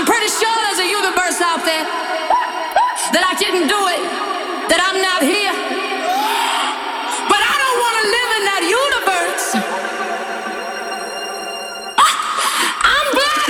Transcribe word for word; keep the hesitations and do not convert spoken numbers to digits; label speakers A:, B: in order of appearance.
A: I'm pretty sure there's a universe out there that I didn't do it, that I'm not here.